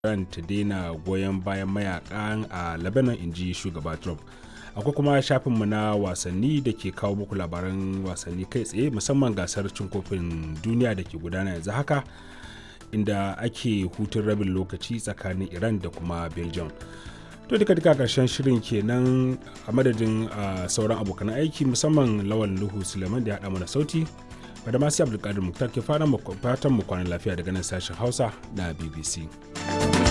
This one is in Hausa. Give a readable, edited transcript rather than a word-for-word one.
Iran ta daina goyon bayan mayakan a Lebanon, inji shugaba Trump. Akwai kuma shafinmu na wasanni da ke kawo muku labaran wasanni kai tsaye, musamman gasar cin kofin duniya da ke gudana yanzu haka, inda ake hutun rabin lokaci tsakanin Iran da kuma Belgium. To duka karshen shirin kenan, a madadin sauran abokan aiki, musamman Lawan Nuhu Suleiman da ya haɗa mana sauti, da masu Abdulkadir Muktar ke fatan mu kwanan lafiya daga nan sashen Hausa na BBC.